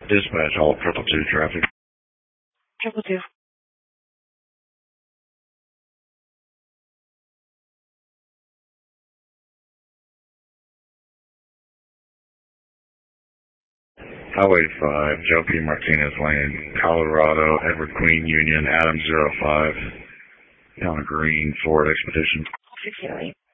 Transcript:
Dispatch, all 222 traffic. 222. Highway 5, Joe P. Martinez Lane, Colorado, Edward Queen Union, Adam 05, Town of Green, Ford Expedition. 608.